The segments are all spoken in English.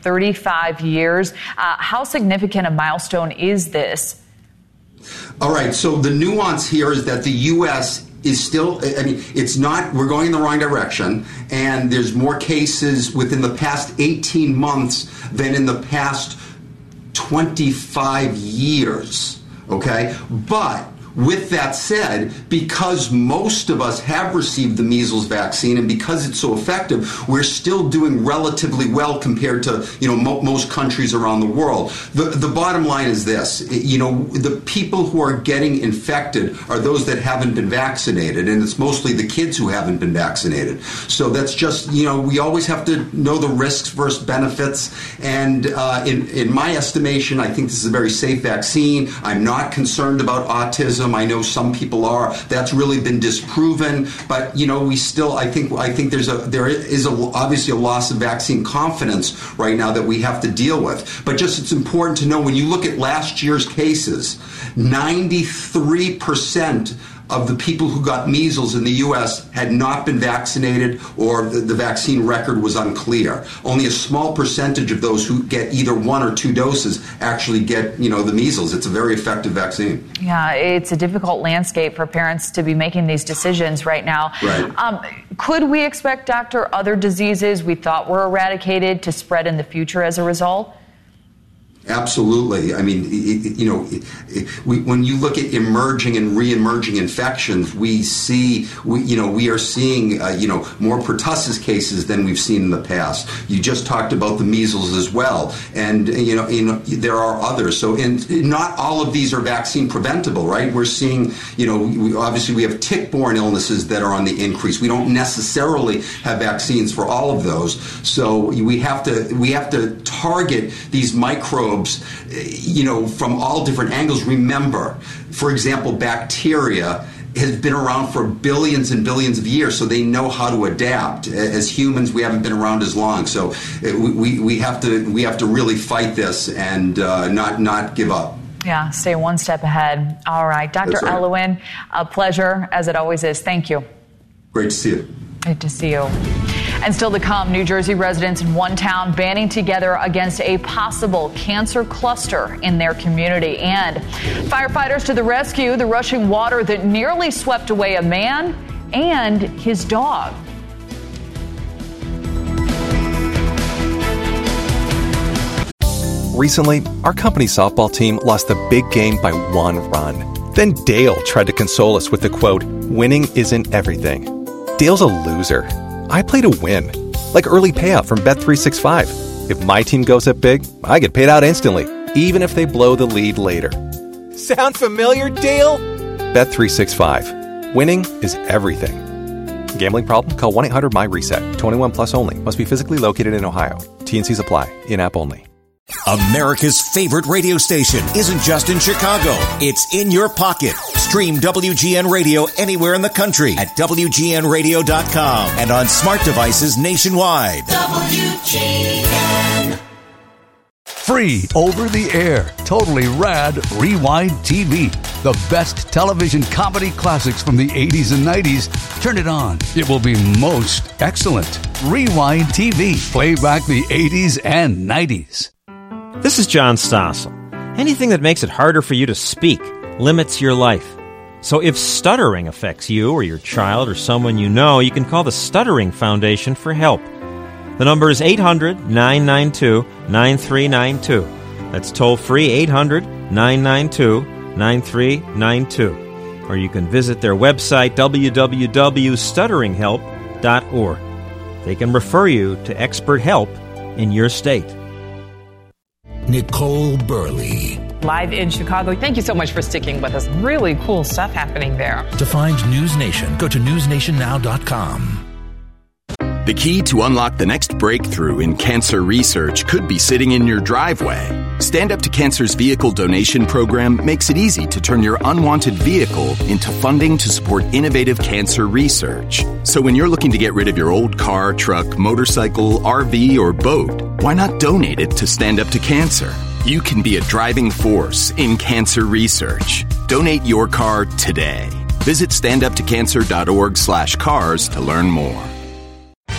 35 years. How significant a milestone is this? All right, so the nuance here is that the U.S. is still, it's not, we're going in the wrong direction, and there's more cases within the past 18 months than in the past 25 years, okay? But with that said, because most of us have received the measles vaccine and because it's so effective, we're still doing relatively well compared to, most countries around the world. The bottom line is this, the people who are getting infected are those that haven't been vaccinated, and it's mostly the kids who haven't been vaccinated. So that's just, we always have to know the risks versus benefits, and in my estimation, I think this is a very safe vaccine. I'm not concerned about autism. I know some people are. That's really been disproven, but we still. I think there is obviously a loss of vaccine confidence right now that we have to deal with. But just it's important to know when you look at last year's cases, 93% of the people who got measles in the U.S. had not been vaccinated, or the vaccine record was unclear. Only a small percentage of those who get either 1 or 2 doses actually get, the measles. It's a very effective vaccine. Yeah, it's a difficult landscape for parents to be making these decisions right now. Right. Could we expect, Doctor, other diseases we thought were eradicated to spread in the future as a result? Absolutely. I mean, when you look at emerging and re-emerging infections, we are seeing, more pertussis cases than we've seen in the past. You just talked about the measles as well, and there are others. So, not all of these are vaccine preventable, right? We're seeing, obviously we have tick-borne illnesses that are on the increase. We don't necessarily have vaccines for all of those. So we have to target these microbes, from all different angles. Remember, for example, bacteria has been around for billions and billions of years, so they know how to adapt. As humans, we haven't been around as long, so we have to really fight this and not give up. Yeah, stay one step ahead. All right, Dr. Right. Elouin, a pleasure as it always is. Thank you. Great to see you. Good to see you. And still to come, New Jersey residents in one town banding together against a possible cancer cluster in their community. And firefighters to the rescue, the rushing water that nearly swept away a man and his dog. Recently, our company's softball team lost the big game by 1 run. Then Dale tried to console us with the quote, "Winning isn't everything." Dale's a loser. I play to win, like early payout from Bet365. If my team goes up big, I get paid out instantly, even if they blow the lead later. Sound familiar, Dale? Bet365. Winning is everything. Gambling problem? Call 1-800-MY-RESET. 21 plus only. Must be physically located in Ohio. T&Cs apply. In-app only. America's favorite radio station isn't just in Chicago. It's in your pocket. Stream WGN Radio anywhere in the country at WGNradio.com and on smart devices nationwide. WGN. Free over the air, totally rad Rewind TV. The best television comedy classics from the 80s and 90s. Turn it on. It will be most excellent. Rewind TV. Play back the 80s and 90s. This is John Stossel. Anything that makes it harder for you to speak limits your life. So if stuttering affects you or your child or someone you know, you can call the Stuttering Foundation for help. The number is 800-992-9392. That's toll-free 800-992-9392. Or you can visit their website, www.stutteringhelp.org. They can refer you to expert help in your state. Nicole Burley. Live in Chicago. Thank you so much for sticking with us. Really cool stuff happening there. To find News Nation, go to newsnationnow.com. The key to unlock the next breakthrough in cancer research could be sitting in your driveway. Stand Up to Cancer's vehicle donation program makes it easy to turn your unwanted vehicle into funding to support innovative cancer research. So when you're looking to get rid of your old car, truck, motorcycle, RV, or boat, why not donate it to Stand Up to Cancer? You can be a driving force in cancer research. Donate your car today. Visit standuptocancer.org/cars to learn more.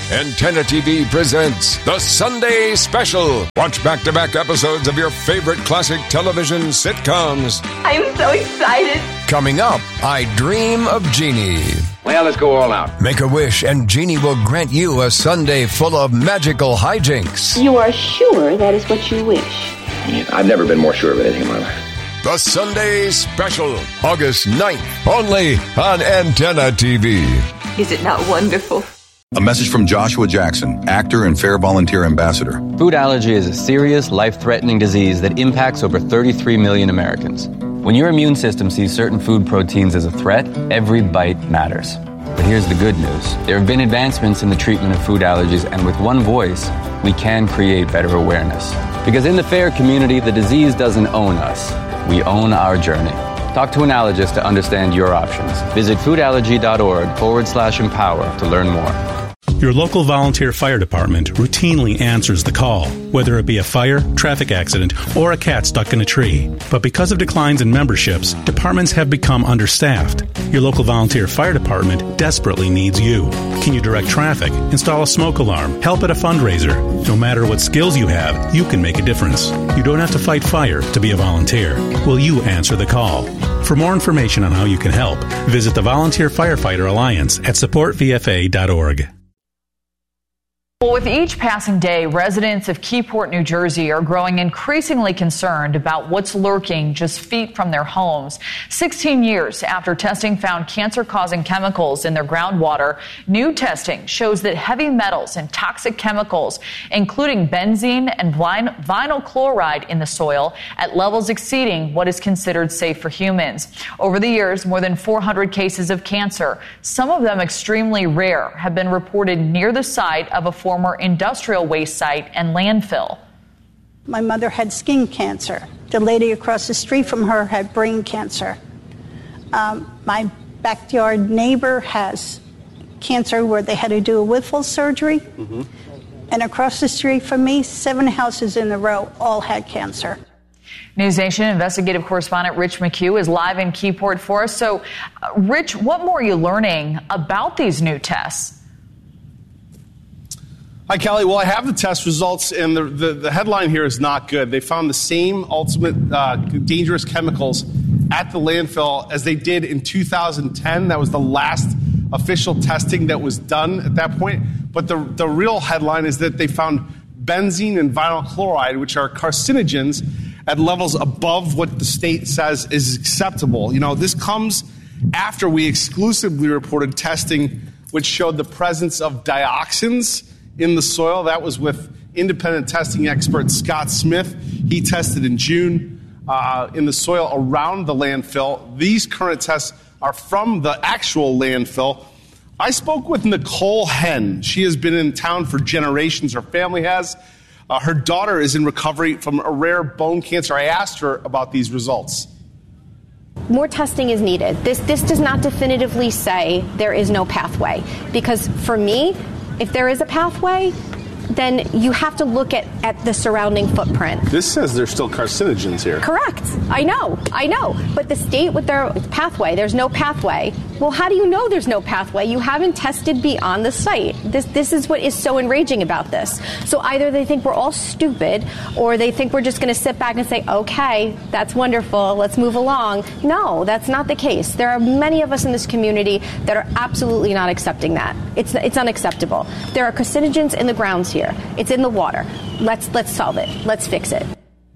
Antenna TV presents The Sunday Special. Watch back-to-back episodes of your favorite classic television sitcoms. I'm so excited. Coming up, I Dream of Jeannie. Well, let's go all out. Make a wish and Jeannie will grant you a Sunday full of magical hijinks. You are sure that is what you wish? I've never been more sure of anything in my life. The Sunday Special, August 9th, only on Antenna TV. Is it not wonderful? A message from Joshua Jackson, actor and Fair Volunteer Ambassador. Food allergy is a serious, life-threatening disease that impacts over 33 million Americans. When your immune system sees certain food proteins as a threat, every bite matters. But here's the good news. There have been advancements in the treatment of food allergies, and with one voice, we can create better awareness. Because in the FAIR community, the disease doesn't own us. We own our journey. Talk to an allergist to understand your options. Visit foodallergy.org/empower to learn more. Your local volunteer fire department routinely answers the call, whether it be a fire, traffic accident, or a cat stuck in a tree. But because of declines in memberships, departments have become understaffed. Your local volunteer fire department desperately needs you. Can you direct traffic, install a smoke alarm, help at a fundraiser? No matter what skills you have, you can make a difference. You don't have to fight fire to be a volunteer. Will you answer the call? For more information on how you can help, visit the Volunteer Firefighter Alliance at supportvfa.org. Well, with each passing day, residents of Keyport, New Jersey are growing increasingly concerned about what's lurking just feet from their homes. 16 years after testing found cancer-causing chemicals in their groundwater, new testing shows that heavy metals and toxic chemicals, including benzene and vinyl chloride in the soil at levels exceeding what is considered safe for humans. Over the years, more than 400 cases of cancer, some of them extremely rare, have been reported near the site of a former industrial waste site and landfill. My mother had skin cancer. The lady across the street from her had brain cancer. My backyard neighbor has cancer where they had to do a Whipple surgery. Mm-hmm. And across the street from me, 7 houses in a row all had cancer. NewsNation investigative correspondent Rich McHugh is live in Keyport for us. So, Rich, what more are you learning about these new tests? Hi, Kelly. Well, I have the test results, and the headline here is not good. They found the same ultimate dangerous chemicals at the landfill as they did in 2010. That was the last official testing that was done at that point. But the real headline is that they found benzene and vinyl chloride, which are carcinogens, at levels above what the state says is acceptable. You know, this comes after we exclusively reported testing which showed the presence of dioxins in the soil. That was with independent testing expert Scott Smith. He tested in June in the soil around the landfill. These current tests are from the actual landfill. I spoke with Nicole Henn. She has been in town for generations. Her family has. Her daughter is in recovery from a rare bone cancer. I asked her about these results. More testing is needed. This does not definitively say there is no pathway, because for me, if there is a pathway, then you have to look at the surrounding footprint. This says there's still carcinogens here. Correct. I know. But the state with their pathway, there's no pathway. Well, how do you know there's no pathway? You haven't tested beyond the site. This is what is so enraging about this. So either they think we're all stupid, or they think we're just going to sit back and say, okay, that's wonderful, let's move along. No, that's not the case. There are many of us in this community that are absolutely not accepting that. It's unacceptable. There are carcinogens in the grounds here. It's in the water. Let's solve it. Let's fix it.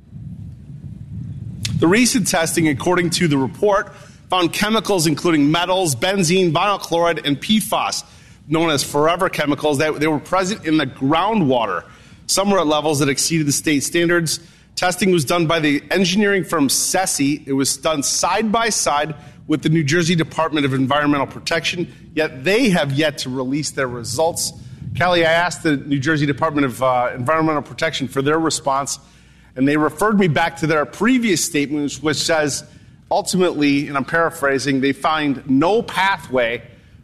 The recent testing, according to the report, found chemicals including metals, benzene, vinyl chloride, and PFAS, known as forever chemicals, that they were present in the groundwater. Some were at levels that exceeded the state standards. Testing was done by the engineering firm SESI. It was done side by side with the New Jersey Department of Environmental Protection, yet they have yet to release their results. Kelly, I asked the New Jersey Department of Environmental Protection for their response, and they referred me back to their previous statement, which says, ultimately, and I'm paraphrasing, they find no pathway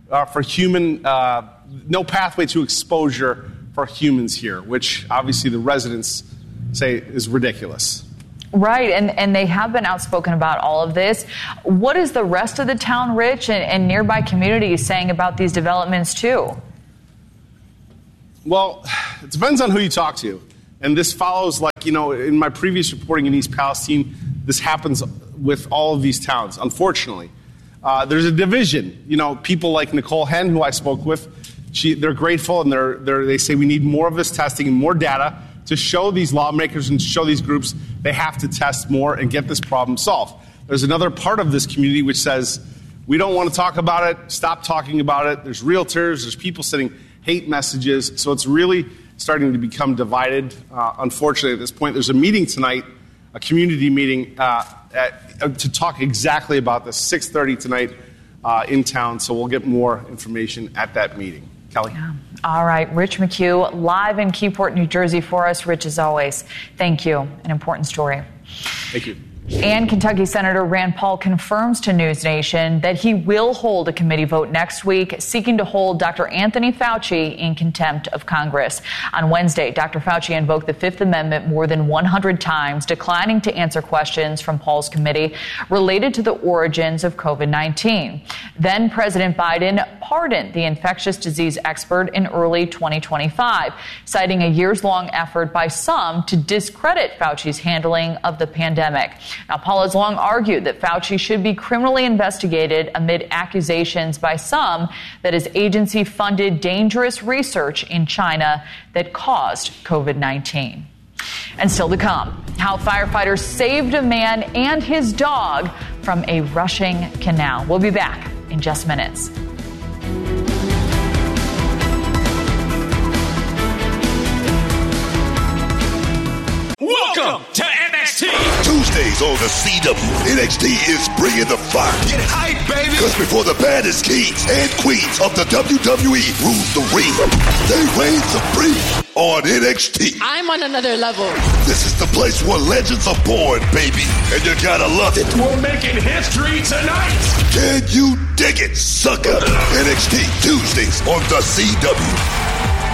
no pathway to exposure for humans here, which obviously the residents say is ridiculous. Right, and they have been outspoken about all of this. What is the rest of the town, Rich, and nearby communities saying about these developments, too? Well, it depends on who you talk to. And this follows, in my previous reporting in East Palestine, this happens with all of these towns, unfortunately. There's a division. People like Nicole Henn, who I spoke with, they're grateful, and they say we need more of this testing and more data to show these lawmakers and show these groups they have to test more and get this problem solved. There's another part of this community which says, we don't want to talk about it, stop talking about it. There's realtors, there's people sending hate messages, so it's really starting to become divided. Unfortunately, at this point, there's a meeting tonight, a community meeting, to talk exactly about this, 6:30 tonight in town, so we'll get more information at that meeting. Kelly? Yeah. All right, Rich McHugh, live in Keyport, New Jersey for us. Rich, as always, thank you. An important story. Thank you. And Kentucky Senator Rand Paul confirms to News Nation that he will hold a committee vote next week seeking to hold Dr. Anthony Fauci in contempt of Congress. On Wednesday, Dr. Fauci invoked the Fifth Amendment more than 100 times, declining to answer questions from Paul's committee related to the origins of COVID-19. Then President Biden pardoned the infectious disease expert in early 2025, citing a years-long effort by some to discredit Fauci's handling of the pandemic. Now, Paul has long argued that Fauci should be criminally investigated amid accusations by some that his agency funded dangerous research in China that caused COVID-19. And still to come, how firefighters saved a man and his dog from a rushing canal. We'll be back in just minutes. Welcome to NXT. Tuesdays on the CW. NXT is bringing the fire. Get hype, baby. Because before the baddest kings and queens of the WWE rule the ring, they reign supreme on NXT. I'm on another level. This is the place where legends are born, baby. And you gotta love it. We're making history tonight. Can you dig it, sucker? NXT Tuesdays on the CW.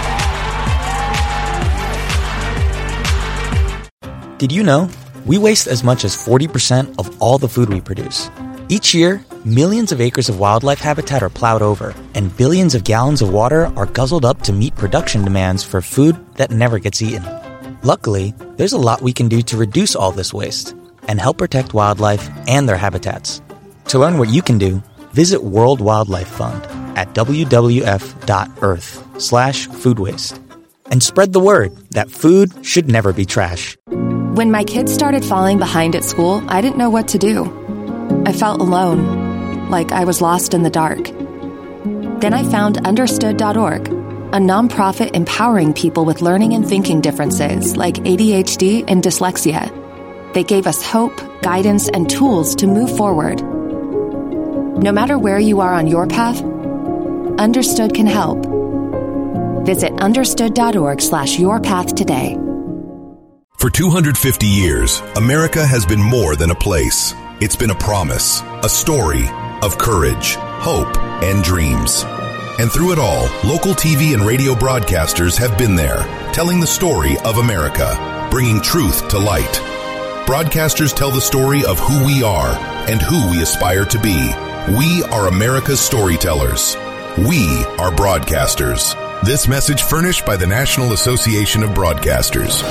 Did you know we waste as much as 40% of all the food we produce? Each year, millions of acres of wildlife habitat are plowed over, and billions of gallons of water are guzzled up to meet production demands for food that never gets eaten. Luckily, there's a lot we can do to reduce all this waste and help protect wildlife and their habitats. To learn what you can do, visit World Wildlife Fund at wwf.earth/food waste. And spread the word that food should never be trash. When my kids started falling behind at school, I didn't know what to do. I felt alone, like I was lost in the dark. Then I found Understood.org, a nonprofit empowering people with learning and thinking differences like ADHD and dyslexia. They gave us hope, guidance, and tools to move forward. No matter where you are on your path, Understood can help. Visit understood.org/yourpath today. For 250 years, America has been more than a place. It's been a promise, a story of courage, hope, and dreams. And through it all, local TV and radio broadcasters have been there, telling the story of America, bringing truth to light. Broadcasters tell the story of who we are and who we aspire to be. We are America's storytellers. We are broadcasters. This message furnished by the National Association of Broadcasters.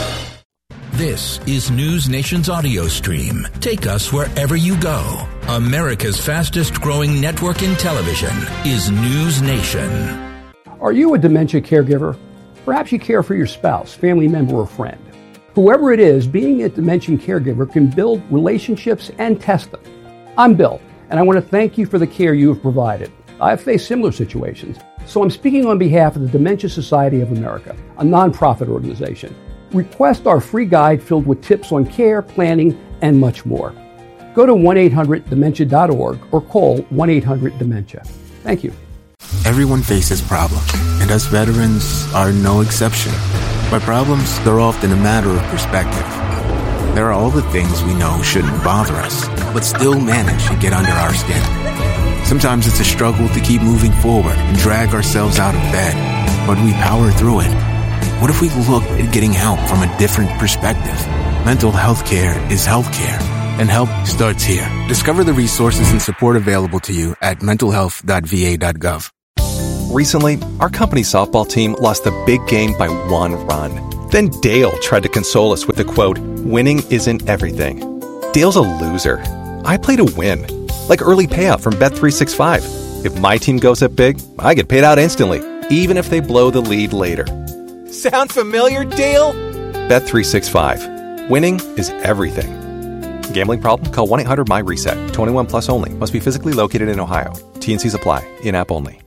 This is News Nation's audio stream. Take us wherever you go. America's fastest growing network in television is News Nation. Are you a dementia caregiver? Perhaps you care for your spouse, family member, or friend. Whoever it is, being a dementia caregiver can build relationships and test them. I'm Bill, and I want to thank you for the care you have provided. I've faced similar situations, so I'm speaking on behalf of the Dementia Society of America, a nonprofit organization. Request our free guide filled with tips on care, planning, and much more. Go to 1-800-DEMENTIA.org or call 1-800-DEMENTIA. Thank you. Everyone faces problems, and us veterans are no exception. But problems, they're often a matter of perspective. There are all the things we know shouldn't bother us, but still manage to get under our skin. Sometimes it's a struggle to keep moving forward and drag ourselves out of bed, but we power through it. What if we looked at getting help from a different perspective? Mental health care is health care, and help starts here. Discover the resources and support available to you at mentalhealth.va.gov. Recently, our company's softball team lost the big game by 1 run. Then Dale tried to console us with the quote, "Winning isn't everything." Dale's a loser. I play to win, like early payout from Bet365. If my team goes up big, I get paid out instantly, even if they blow the lead later. Sound familiar, Dale? Bet365. Winning is everything. Gambling problem? Call 1-800-MY-RESET. 21 plus only. Must be physically located in Ohio. T&Cs apply. In-app only.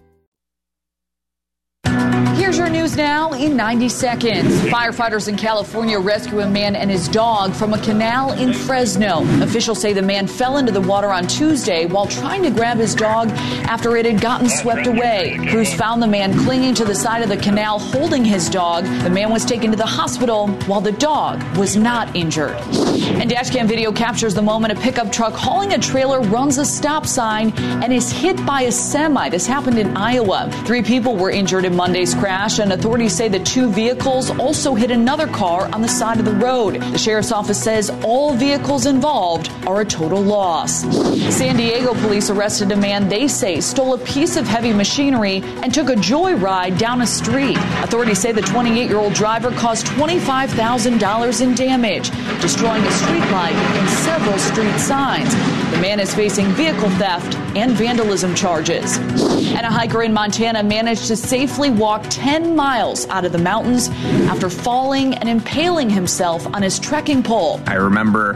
Here's your news now in 90 seconds. Firefighters in California rescue a man and his dog from a canal in Fresno. Officials say the man fell into the water on Tuesday while trying to grab his dog after it had gotten swept away. Crews found the man clinging to the side of the canal holding his dog. The man was taken to the hospital while the dog was not injured. And dashcam video captures the moment a pickup truck hauling a trailer runs a stop sign and is hit by a semi. This happened in Iowa. 3 people were injured in Monday's crash, and authorities say the 2 vehicles also hit another car on the side of the road. The sheriff's office says all vehicles involved are a total loss. San Diego police arrested a man they say stole a piece of heavy machinery and took a joyride down a street. Authorities say the 28-year-old driver caused $25,000 in damage, destroying a street light and several street signs. The man is facing vehicle theft and vandalism charges. And a hiker in Montana managed to safely walk 10 miles out of the mountains after falling and impaling himself on his trekking pole. I remember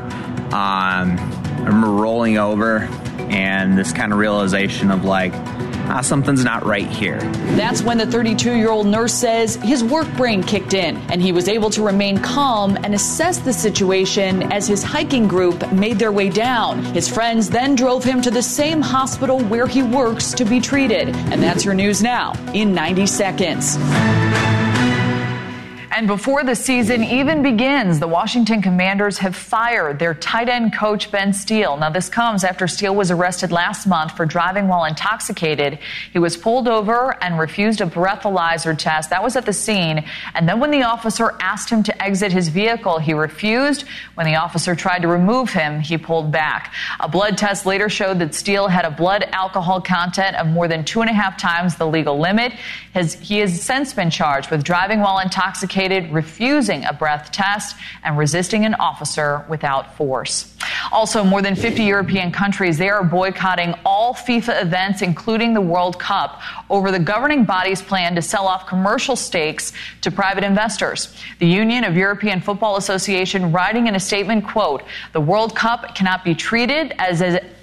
rolling over and this kind of realization of like, something's not right here. That's when the 32-year-old nurse says his work brain kicked in and he was able to remain calm and assess the situation as his hiking group made their way down. His friends then drove him to the same hospital where he works to be treated. And that's your news now in 90 seconds. And before the season even begins, the Washington Commanders have fired their tight end coach, Ben Steele. Now, this comes after Steele was arrested last month for driving while intoxicated. He was pulled over and refused a breathalyzer test. That was at the scene. And then when the officer asked him to exit his vehicle, he refused. When the officer tried to remove him, he pulled back. A blood test later showed that Steele had a blood alcohol content of more than 2.5 times the legal limit. He has since been charged with driving while intoxicated, refusing a breath test, and resisting an officer without force. Also, more than 50 European countries, they are boycotting all FIFA events, including the World Cup, over the governing body's plan to sell off commercial stakes to private investors. The Union of European Football Association writing in a statement, quote, "The World Cup cannot be treated as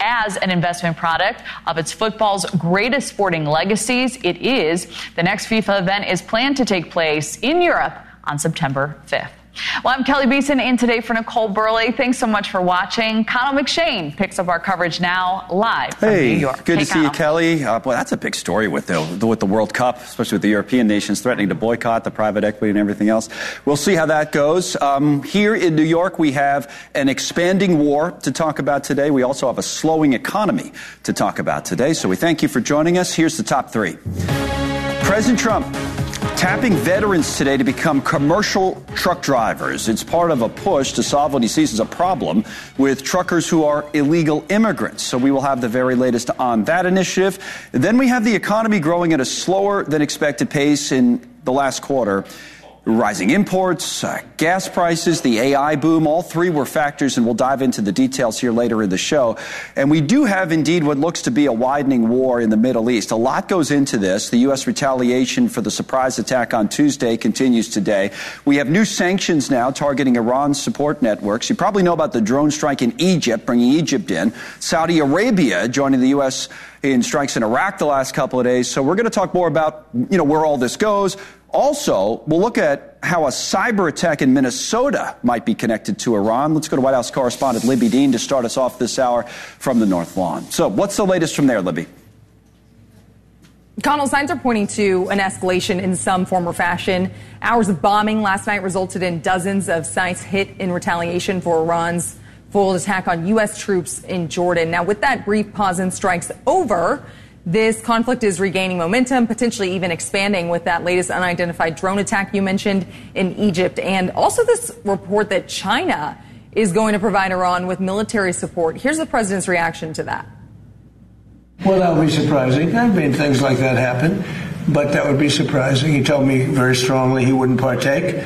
an investment product of its football's greatest sporting legacies. It is. The next FIFA event is planned to take place in Europe on September 5th. Well, I'm Kelly Beeson in today for Nicole Burley. Thanks so much for watching. Connell McShane picks up our coverage now live from New York. Good to see you, Kelly. Boy, that's a big story with the World Cup, especially with the European nations threatening to boycott the private equity and everything else. We'll see how that goes. Here in New York, we have an expanding war to talk about today. We also have a slowing economy to talk about today. So we thank you for joining us. Here's the top 3. President Trump tapping veterans today to become commercial truck drivers. It's part of a push to solve what he sees as a problem with truckers who are illegal immigrants. So we will have the very latest on that initiative. Then we have the economy growing at a slower than expected pace in the last quarter. Rising imports, gas prices, the AI boom, all 3 were factors, and we'll dive into the details here later in the show. And we do have, indeed, what looks to be a widening war in the Middle East. A lot goes into this. The U.S. retaliation for the surprise attack on Tuesday continues today. We have new sanctions now targeting Iran's support networks. You probably know about the drone strike in Egypt, bringing Egypt in. Saudi Arabia joining the U.S. in strikes in Iraq the last couple of days. So we're going to talk more about, where all this goes. Also, we'll look at how a cyber attack in Minnesota might be connected to Iran. Let's go to White House correspondent Libby Dean to start us off this hour from the North Lawn. So what's the latest from there, Libby? Connell, signs are pointing to an escalation in some form or fashion. Hours of bombing last night resulted in dozens of sites hit in retaliation for Iran's full attack on U.S. troops in Jordan. Now, with that brief pause in strikes over, this conflict is regaining momentum, potentially even expanding with that latest unidentified drone attack you mentioned in Egypt. And also this report that China is going to provide Iran with military support. Here's the president's reaction to that. Well, that would be surprising. Things like that happen. but that would be surprising. He told me very strongly he wouldn't partake,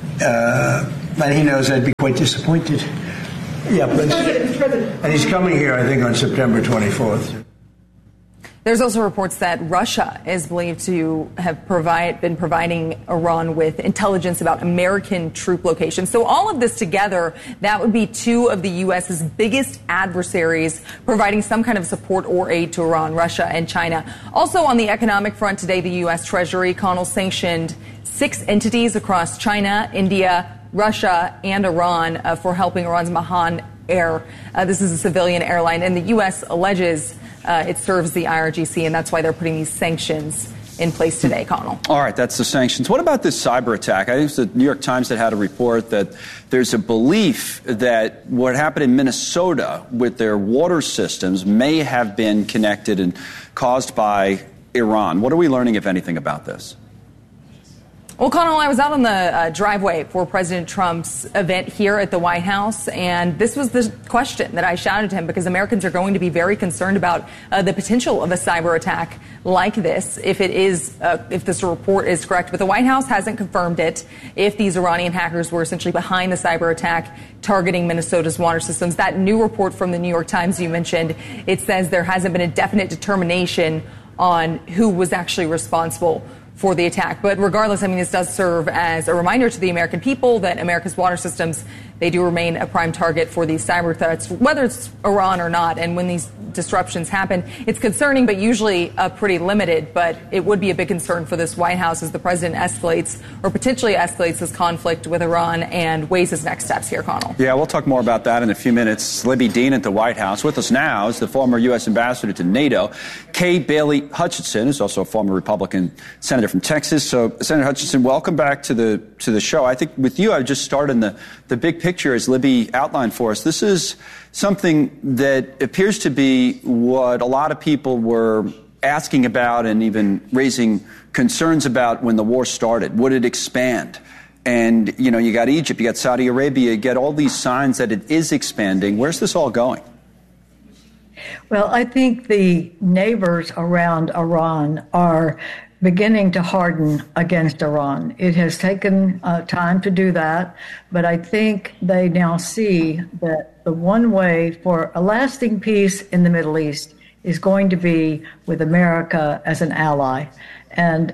and he knows I'd be quite disappointed. Yeah, please. And he's coming here, I think, on September 24th. There's also reports that Russia is believed to have been providing Iran with intelligence about American troop locations. So all of this together, that would be two of the U.S.'s biggest adversaries providing some kind of support or aid to Iran, Russia, and China. Also on the economic front today, the U.S. Treasury, Connell, sanctioned 6 entities across China, India, Russia, and Iran for helping Iran's Mahan Air. This is a civilian airline, and the U.S. alleges it serves the IRGC, and that's why they're putting these sanctions in place today, Connell. All right, that's the sanctions. What about this cyber attack? I think it was the New York Times that had a report that there's a belief that what happened in Minnesota with their water systems may have been connected and caused by Iran. What are we learning, if anything, about this? Well, Connell, I was out on the driveway for President Trump's event here at the White House, and this was the question that I shouted to him because Americans are going to be very concerned about the potential of a cyber attack like this if this report is correct. But the White House hasn't confirmed it if these Iranian hackers were essentially behind the cyber attack targeting Minnesota's water systems. That new report from the New York Times you mentioned, it says there hasn't been a definite determination on who was actually responsible for the attack. But regardless, I mean, this does serve as a reminder to the American people that America's water systems, they do remain a prime target for these cyber threats, whether it's Iran or not. And when these disruptions happen, it's concerning, but usually pretty limited. But it would be a big concern for this White House as the president escalates or potentially escalates this conflict with Iran and weighs his next steps here, Connell. Yeah, we'll talk more about that in a few minutes. Libby Dean at the White House. With us now is the former U.S. ambassador to NATO, Kay Bailey Hutchison, who's also a former Republican senator from Texas. So, Senator Hutchison, welcome back to the show. I think with you, I just started in the big picture, as Libby outlined for us. This is something that appears to be what a lot of people were asking about and even raising concerns about when the war started. Would it expand? And, you know, you got Egypt, you got Saudi Arabia, you get all these signs that it is expanding. Where's this all going? Well, I think the neighbors around Iran are beginning to harden against Iran. It has taken time to do that, but I think they now see that the one way for a lasting peace in the Middle East is going to be with America as an ally. And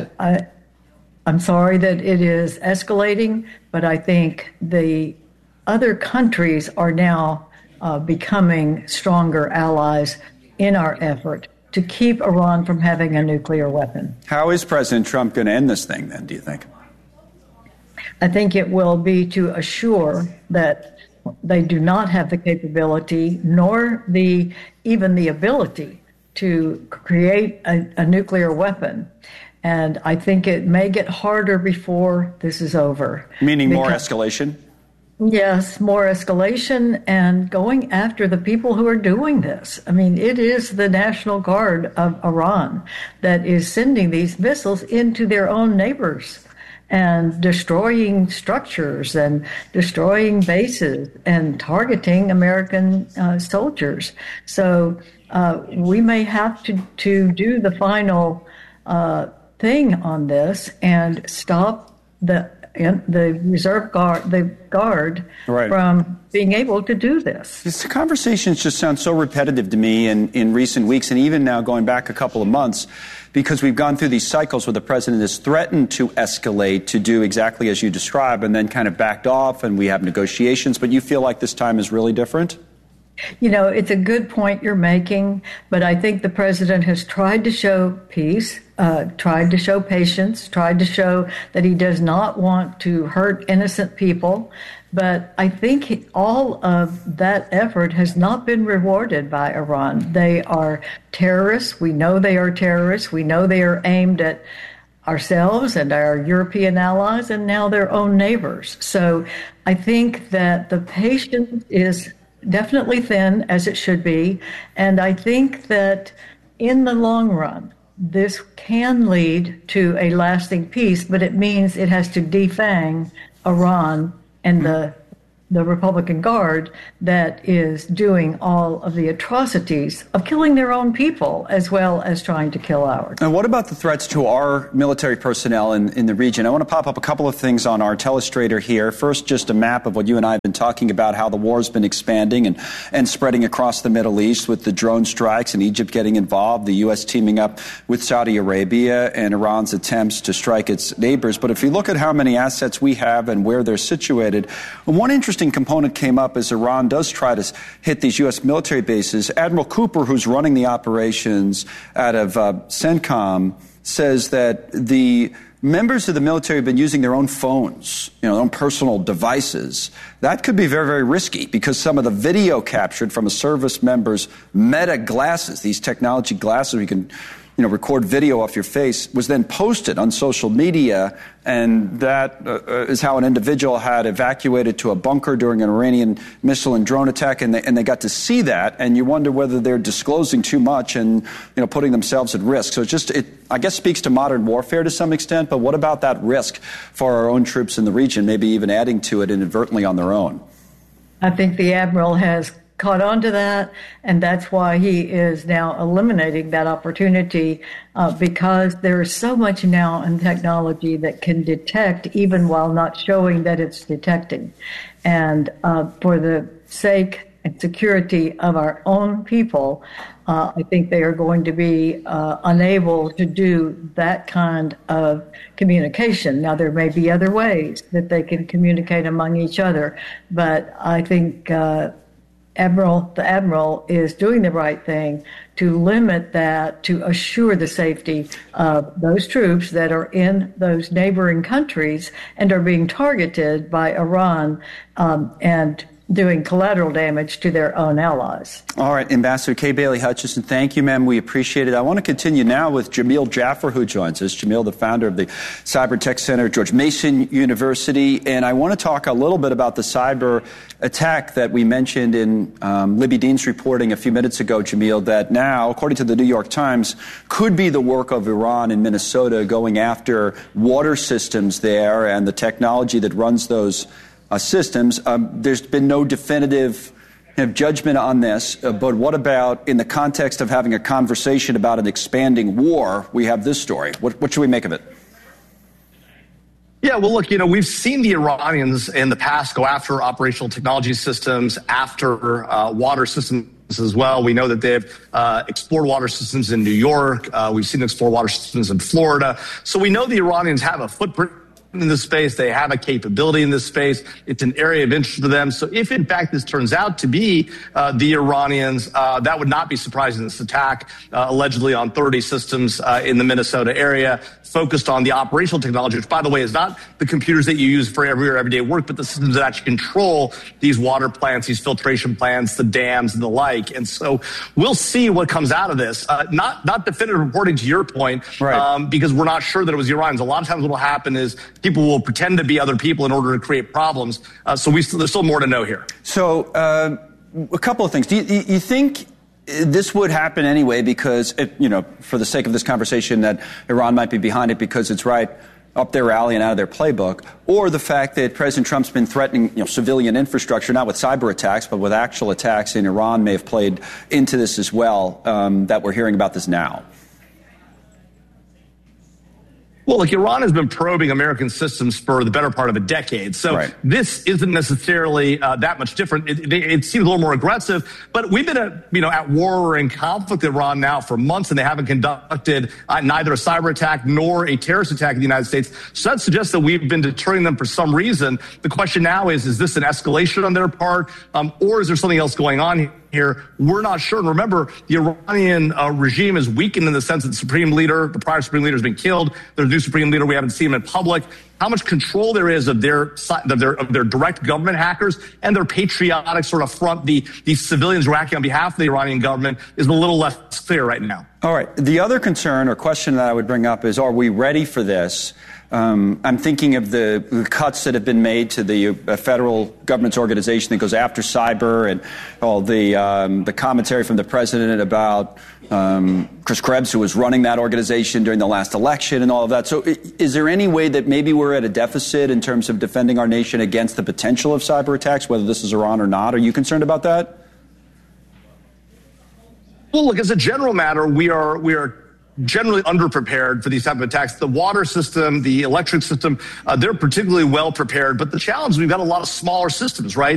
I'm sorry that it is escalating, but I think the other countries are now becoming stronger allies in our effort to keep Iran from having a nuclear weapon. How is President Trump going to end this thing, then, do you think? I think it will be to assure that they do not have the capability nor even the ability to create a nuclear weapon. And I think it may get harder before this is over. Meaning more escalation? Yes, more escalation and going after the people who are doing this. I mean, it is the National Guard of Iran that is sending these missiles into their own neighbors and destroying structures and destroying bases and targeting American soldiers. So we may have to do the final thing on this and stop the reserve guard, right, from being able to do this. This conversation just sounds so repetitive to me in recent weeks, and even now going back a couple of months, because we've gone through these cycles where the president has threatened to escalate, to do exactly as you describe, and then kind of backed off, and we have negotiations. But you feel like this time is really different? You know, it's a good point you're making, but I think the president has tried to show peace, tried to show patience, tried to show that he does not want to hurt innocent people. But I think all of that effort has not been rewarded by Iran. They are terrorists. We know they are terrorists. We know they are aimed at ourselves and our European allies and now their own neighbors. So I think that the patience is definitely thin, as it should be. And I think that in the long run, this can lead to a lasting peace, but it means it has to defang Iran and the the Republican Guard that is doing all of the atrocities of killing their own people as well as trying to kill ours. And what about the threats to our military personnel in the region? I want to pop up a couple of things on our telestrator here. First, just a map of what you and I have been talking about, how the war has been expanding and spreading across the Middle East with the drone strikes and Egypt getting involved, the U.S. teaming up with Saudi Arabia and Iran's attempts to strike its neighbors. But if you look at how many assets we have and where they're situated, one interesting component came up as Iran does try to hit these U.S. military bases. Admiral Cooper, who's running the operations out of CENTCOM, says that the members of the military have been using their own phones, their own personal devices. That could be very, very risky because some of the video captured from a service member's Meta glasses, these technology glasses where you can record video off your face, was then posted on social media, and that is how an individual had evacuated to a bunker during an Iranian missile and drone attack, and they got to see that, and you wonder whether they're disclosing too much and putting themselves at risk. So it I guess speaks to modern warfare to some extent, but what about that risk for our own troops in the region, maybe even adding to it inadvertently on their own? I think the Admiral has caught on to that, and that's why he is now eliminating that opportunity because there is so much now in technology that can detect even while not showing that it's detecting. And for the sake and security of our own people, I think they are going to be unable to do that kind of communication. Now, there may be other ways that they can communicate among each other, but I think the Admiral is doing the right thing to limit that, to assure the safety of those troops that are in those neighboring countries and are being targeted by Iran and doing collateral damage to their own allies. All right, Ambassador Kay Bailey Hutchison, thank you, ma'am. We appreciate it. I want to continue now with Jamil Jaffer, who joins us. Jamil, the founder of the Cyber Tech Center at George Mason University. And I want to talk a little bit about the cyber attack that we mentioned in Libby Dean's reporting a few minutes ago, Jamil, that now, according to the New York Times, could be the work of Iran in Minnesota going after water systems there and the technology that runs those systems. There's been no definitive judgment on this, but what about in the context of having a conversation about an expanding war? We have this story. What should we make of it? Yeah, well, look, we've seen the Iranians in the past go after operational technology systems, after water systems as well. We know that they've explored water systems in New York. We've seen them explore water systems in Florida. So we know the Iranians have a footprint in this space. They have a capability in this space. It's an area of interest to them. So if, in fact, this turns out to be the Iranians, that would not be surprising. This attack allegedly on 30 systems in the Minnesota area focused on the operational technology, which, by the way, is not the computers that you use for everyday work, but the systems that actually control these water plants, these filtration plants, the dams, and the like. And so we'll see what comes out of this. Not definitive reporting, to your point, right, because we're not sure that it was the Iranians. A lot of times what will happen is people will pretend to be other people in order to create problems. So there's still more to know here. So a couple of things. Do you think this would happen anyway because, for the sake of this conversation, that Iran might be behind it because it's right up their alley and out of their playbook, or the fact that President Trump's been threatening civilian infrastructure, not with cyber attacks, but with actual attacks in Iran may have played into this as well, that we're hearing about this now? Well, look, Iran has been probing American systems for the better part of a decade. So this isn't necessarily that much different. It seems a little more aggressive, but we've been at war or in conflict with Iran now for months, and they haven't conducted neither a cyber attack nor a terrorist attack in the United States. So that suggests that we've been deterring them for some reason. The question now is this an escalation on their part, or is there something else going on here? We're not sure. And remember, the Iranian regime is weakened in the sense that the prior supreme leader has been killed. There's a new supreme leader. We haven't seen him in public. How much control there is of their direct government hackers and their patriotic sort of front, the civilians who are acting on behalf of the Iranian government, is a little less clear right now. All right. The other concern or question that I would bring up is, are we ready for this? I'm thinking of the cuts that have been made to the federal government's organization that goes after cyber, and all the commentary from the president about Chris Krebs, who was running that organization during the last election, and all of that. So is there any way that maybe we're at a deficit in terms of defending our nation against the potential of cyber attacks, whether this is Iran or not? Are you concerned about that? Well, look, as a general matter, we are generally underprepared for these type of attacks. The water system, the electric system, they're particularly well prepared. But the challenge, we've got a lot of smaller systems, right?